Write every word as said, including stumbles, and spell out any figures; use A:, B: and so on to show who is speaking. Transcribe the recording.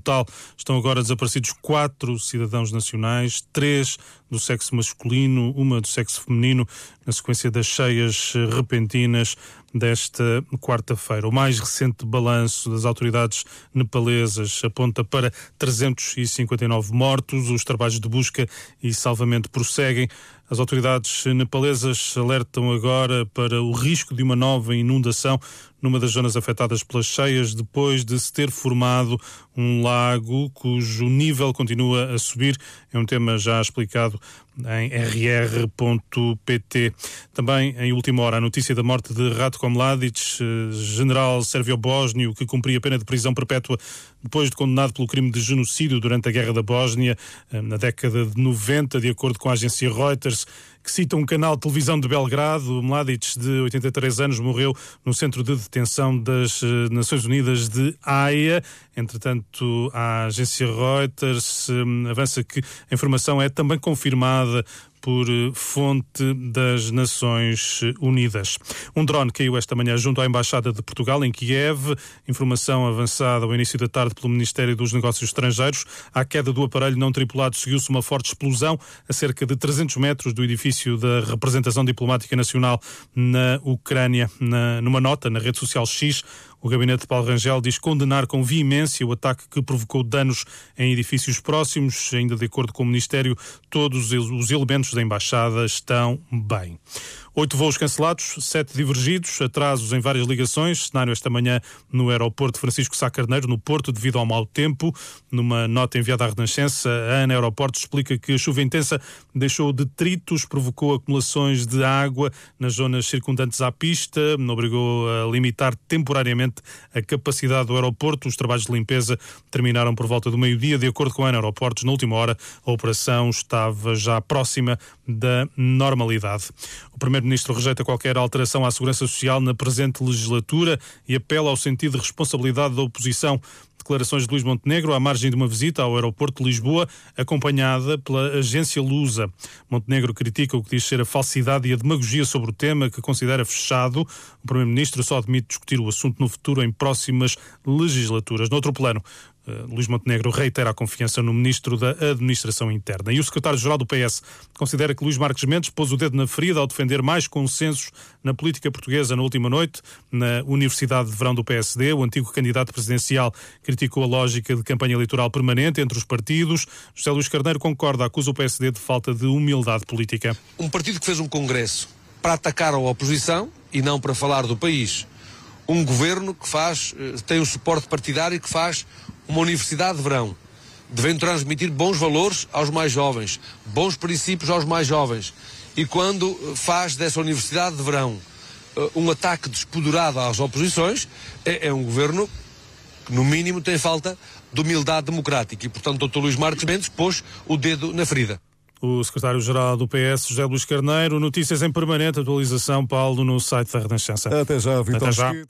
A: total estão agora desaparecidos quatro cidadãos nacionais, três do sexo masculino, uma do sexo feminino, na sequência das cheias repentinas desta quarta-feira. O mais recente balanço das autoridades nepalesas aponta para trezentos e cinquenta e nove mortos. Os trabalhos de busca e salvamento prosseguem. As autoridades nepalesas alertam agora para o risco de uma nova inundação numa das zonas afetadas pelas cheias, depois de se ter formado um lago cujo nível continua a subir. É um tema já explicado em r r ponto p t. Também, em última hora, a notícia da morte de Ratko Mladic, general sérvio-bósnio que cumpria pena de prisão perpétua depois de condenado pelo crime de genocídio durante a Guerra da Bósnia, na década de noventa, de acordo com a agência Reuters, que cita um canal de televisão de Belgrado. Mladic, de oitenta e três anos, morreu no centro de detenção das Nações Unidas de Haia. Entretanto, a agência Reuters avança que a informação é também confirmada por fonte das Nações Unidas. Um drone caiu esta manhã junto à Embaixada de Portugal, em Kiev. Informação avançada ao início da tarde pelo Ministério dos Negócios Estrangeiros. À queda do aparelho não tripulado seguiu-se uma forte explosão a cerca de trezentos metros do edifício da Representação Diplomática Nacional na Ucrânia. Na, numa nota na rede social X, o gabinete de Paulo Rangel diz condenar com veemência o ataque que provocou danos em edifícios próximos. Ainda de acordo com o Ministério, todos os elementos da Embaixada estão bem. Oito voos cancelados, sete divergidos, atrasos em várias ligações. Cenário esta manhã no aeroporto Francisco Sá Carneiro, no Porto, devido ao mau tempo. Numa nota enviada à Renascença, a ANA Aeroportos explica que a chuva intensa deixou detritos, provocou acumulações de água nas zonas circundantes à pista, obrigou a limitar temporariamente a capacidade do aeroporto. Os trabalhos de limpeza terminaram por volta do meio-dia. De acordo com a ANA Aeroportos, na última hora, a operação estava já próxima da normalidade. O Primeiro-Ministro rejeita qualquer alteração à segurança social na presente legislatura e apela ao sentido de responsabilidade da oposição. Declarações de Luís Montenegro à margem de uma visita ao aeroporto de Lisboa, acompanhada pela agência Lusa. Montenegro critica o que diz ser a falsidade e a demagogia sobre o tema, que considera fechado. O Primeiro-Ministro só admite discutir o assunto no futuro em próximas legislaturas. Noutro plano, Uh, Luís Montenegro reitera a confiança no Ministro da Administração Interna. E o Secretário-Geral do P S considera que Luís Marques Mendes pôs o dedo na ferida ao defender mais consensos na política portuguesa na última noite. Na Universidade de Verão do P S D, o antigo candidato presidencial criticou a lógica de campanha eleitoral permanente entre os partidos. José Luís Carneiro concorda, acusa o P S D de falta de humildade política.
B: Um partido que fez um congresso para atacar a oposição e não para falar do país. Um governo que faz, tem um suporte partidário e que faz uma universidade de verão. Devem transmitir bons valores aos mais jovens, bons princípios aos mais jovens. E quando faz dessa universidade de verão um ataque despoderado às oposições, é, é um governo que, no mínimo, tem falta de humildade democrática. E, portanto, o doutor Luís Marques Mendes pôs o dedo na ferida.
A: O secretário-geral do P S, José Luís Carneiro. Notícias em permanente atualização, Paulo, no site da Renascença.
C: Até já, Vitor.
A: Até já.